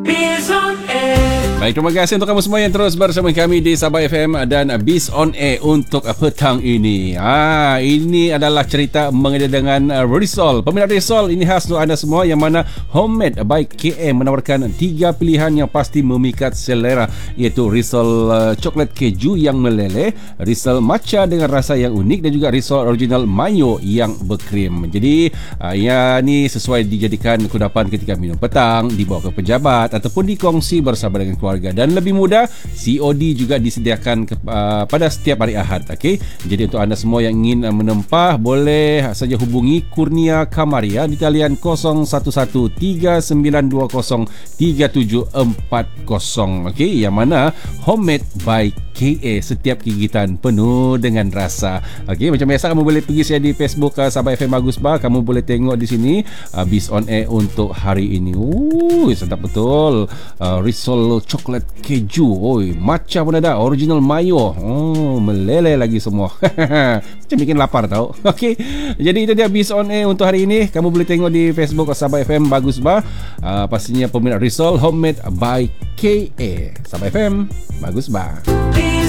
Baik, terima kasih untuk kamu semua yang terus bersama kami di Sabah FM dan Biz on Air untuk petang ini. Ini adalah cerita mengenai dengan risol. Peminat risol ini khas untuk anda semua, yang mana Homemade by KM menawarkan 3 pilihan yang pasti memikat selera, iaitu risol coklat keju yang meleleh, risol matcha dengan rasa yang unik, dan juga risol original mayo yang berkrim. Jadi ya, ni sesuai dijadikan kudapan ketika minum petang, dibawa ke pejabat ataupun dikongsi bersama dengan keluarga. Dan lebih mudah, COD juga disediakan pada setiap hari Ahad. Okey, jadi untuk anda semua yang ingin menempah, boleh saja hubungi Kurnia Kamaria di talian 0113-920-3740. Okey, yang mana Homemade by KA, setiap gigitan penuh dengan rasa. Okey, macam biasa kamu boleh pergi saya di Facebook Sabah FM Bagus Bar. Kamu boleh tengok di sini Biz on Air untuk hari ini. Sedap betul. Risol coklat keju. Matcha pun ada, original mayo. Meleleh lagi semua. Macam bikin lapar tau. Okey, jadi itu dia Biz on Air untuk hari ini. Kamu boleh tengok di Facebook Sabah FM Bagus Bar. Pastinya peminat risol Homemade by KA. Sabah FM Bagus Bar.